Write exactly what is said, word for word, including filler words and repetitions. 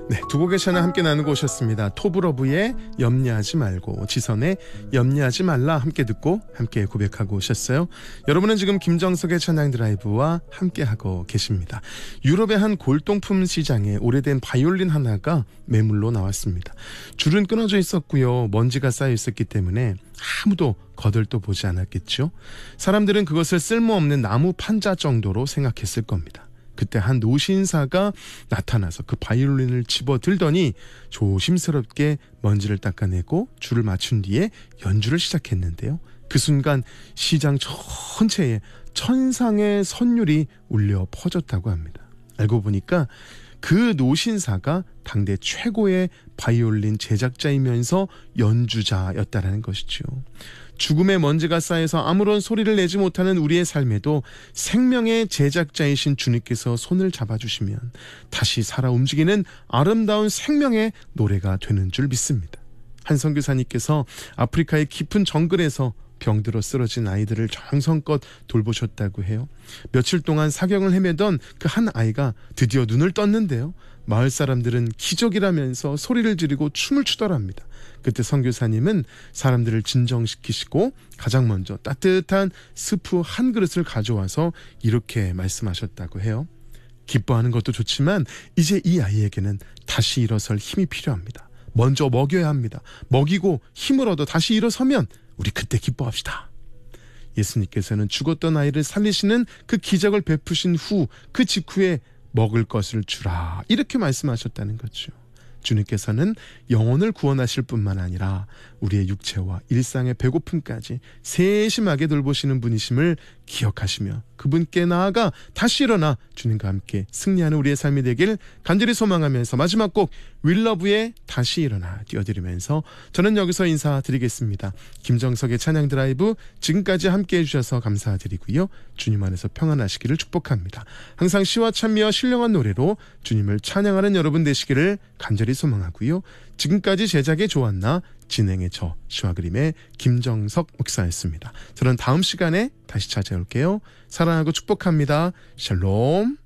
네, 두 곡의 찬양 함께 나누고 오셨습니다. 토브러브의 염려하지 말고, 지선의 염려하지 말라 함께 듣고 함께 고백하고 오셨어요. 여러분은 지금 김정석의 찬양 드라이브와 함께하고 계십니다. 유럽의 한 골동품 시장에 오래된 바이올린 하나가 매물로 나왔습니다. 줄은 끊어져 있었고요. 먼지가 쌓여 있었기 때문에 아무도 거들떠 보지 않았겠죠. 사람들은 그것을 쓸모없는 나무 판자 정도로 생각했을 겁니다. 그때 한 노신사가 나타나서 그 바이올린을 집어들더니 조심스럽게 먼지를 닦아내고 줄을 맞춘 뒤에 연주를 시작했는데요. 그 순간 시장 전체에 천상의 선율이 울려 퍼졌다고 합니다. 알고 보니까 그 노신사가 당대 최고의 바이올린 제작자이면서 연주자였다라는 것이죠. 죽음의 먼지가 쌓여서 아무런 소리를 내지 못하는 우리의 삶에도 생명의 제작자이신 주님께서 손을 잡아주시면 다시 살아 움직이는 아름다운 생명의 노래가 되는 줄 믿습니다. 한 선교사님께서 아프리카의 깊은 정글에서 병들어 쓰러진 아이들을 정성껏 돌보셨다고 해요. 며칠 동안 사경을 헤매던 그 한 아이가 드디어 눈을 떴는데요. 마을 사람들은 기적이라면서 소리를 지르고 춤을 추더랍니다. 그때 선교사님은 사람들을 진정시키시고 가장 먼저 따뜻한 스프 한 그릇을 가져와서 이렇게 말씀하셨다고 해요. 기뻐하는 것도 좋지만 이제 이 아이에게는 다시 일어설 힘이 필요합니다. 먼저 먹여야 합니다. 먹이고 힘을 얻어 다시 일어서면 우리 그때 기뻐합시다. 예수님께서는 죽었던 아이를 살리시는 그 기적을 베푸신 후 그 직후에 먹을 것을 주라 이렇게 말씀하셨다는 거죠. 주님께서는 영혼을 구원하실 뿐만 아니라 우리의 육체와 일상의 배고픔까지 세심하게 돌보시는 분이심을 기억하시며 그분께 나아가 다시 일어나 주님과 함께 승리하는 우리의 삶이 되길 간절히 소망하면서 마지막 곡 윌러브의 다시 일어나 띄워드리면서 저는 여기서 인사드리겠습니다. 김정석의 찬양 드라이브 지금까지 함께해 주셔서 감사드리고요. 주님 안에서 평안하시기를 축복합니다. 항상 시와 찬미와 신령한 노래로 주님을 찬양하는 여러분 되시기를 간절히 소망하고요. 지금까지 제작의 조한나, 진행의 저 시와 그림의 김정석 목사였습니다. 저는 다음 시간에 다시 찾아올게요. 사랑하고 축복합니다. 샬롬.